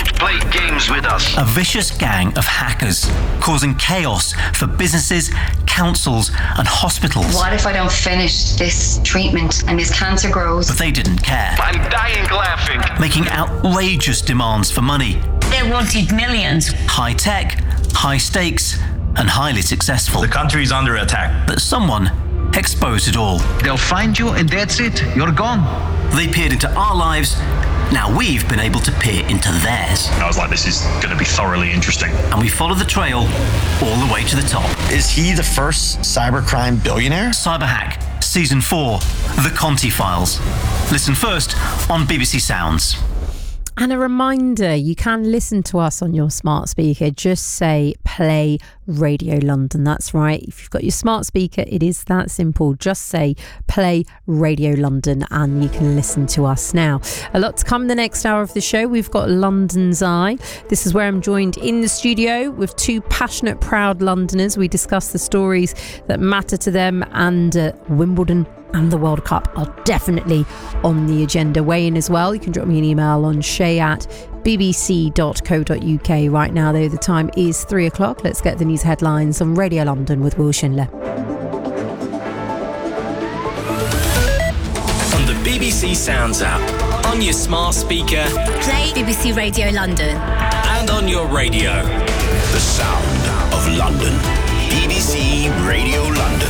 Don't play games with us. A vicious gang of hackers causing chaos for businesses, councils and hospitals. What if I don't finish this treatment and this cancer grows? But they didn't care. I'm dying laughing. Making outrageous demands for money. They wanted millions. High tech, high stakes and highly successful. The country's under attack. But someone exposed it all. They'll find you and that's it. You're gone. They peered into our lives. Now we've been able to peer into theirs. I was like, this is going to be thoroughly interesting. And we followed the trail all the way to the top. Is he the first cybercrime billionaire? Cyberhack, Season 4, The Conti Files. Listen first on BBC Sounds. And a reminder, you can listen to us on your smart speaker. Just say play Radio London. That's right. If you've got your smart speaker, it is that simple. Just say play Radio London and you can listen to us now. A lot to come in the next hour of the show. We've got London's Eye. This is where I'm joined in the studio with two passionate, proud Londoners. We discuss the stories that matter to them, and Wimbledon and the World Cup are definitely on the agenda. Weigh in as well. You can drop me an email on shay@bbc.co.uk. Right now, though, the time is 3 o'clock. Let's get the news headlines on Radio London with Will Schindler. On the BBC Sounds app, on your smart speaker, Play BBC Radio London. and on your radio. The sound of London. BBC Radio London.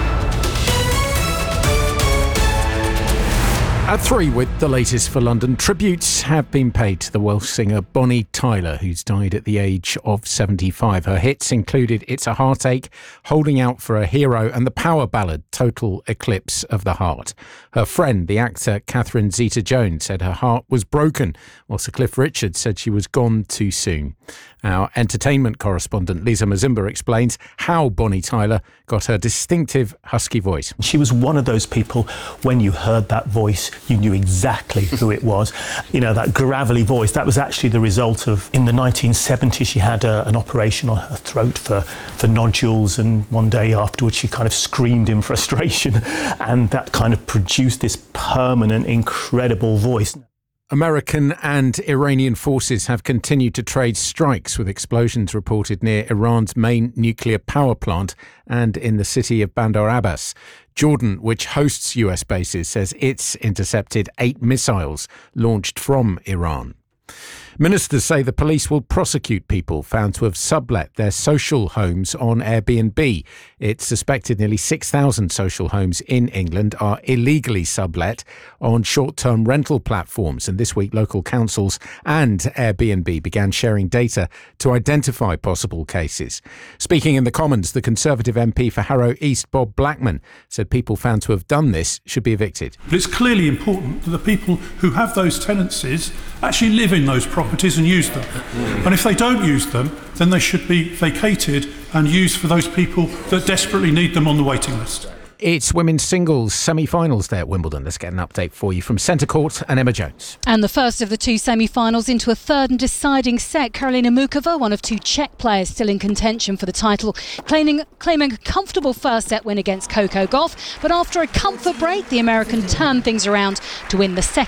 At 3 with the latest for London, tributes have been paid to the Welsh singer Bonnie Tyler, who's died at the age of 75. Her hits included It's a Heartache, Holding Out for a Hero and the power ballad Total Eclipse of the Heart. Her friend, the actor Catherine Zeta-Jones, said her heart was broken, while Sir Cliff Richard said she was gone too soon. Our entertainment correspondent Lisa Mazumba explains how Bonnie Tyler got her distinctive husky voice. She was one of those people, when you heard that voice, you knew exactly who it was. You know, that gravelly voice, that was actually the result of, in the 1970s, she had an operation on her throat for nodules, and one day afterwards she kind of screamed in frustration, and that kind of produced this permanent, incredible voice. American and Iranian forces have continued to trade strikes, with explosions reported near Iran's main nuclear power plant and in the city of Bandar Abbas. Jordan, which hosts US bases, says it's intercepted 8 missiles launched from Iran. Ministers say the police will prosecute people found to have sublet their social homes on Airbnb. It's suspected nearly 6,000 social homes in England are illegally sublet on short-term rental platforms. And this week, local councils and Airbnb began sharing data to identify possible cases. Speaking in the Commons, the Conservative MP for Harrow East, Bob Blackman, said people found to have done this should be evicted. But it's clearly important that the people who have those tenancies actually live in those properties and use them. And if they don't use them, then they should be vacated and used for those people that desperately need them on the waiting list. It's women's singles semi-finals there at Wimbledon. Let's get an update for you from Centre Court and Emma Jones. And the first of the two semi-finals into a third and deciding set. Karolina Muchova, one of two Czech players still in contention for the title, claiming a comfortable first set win against Coco Gauff. But after a comfort break, the American turned things around to win the second